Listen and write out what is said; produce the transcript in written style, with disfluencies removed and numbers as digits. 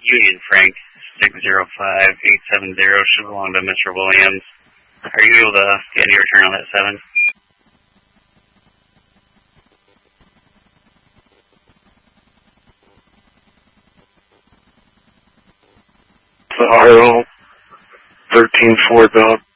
Union Frank 605870 should belong to Mr. Williams. Are you able to get any return on that 7? The RL 13 Ford Bell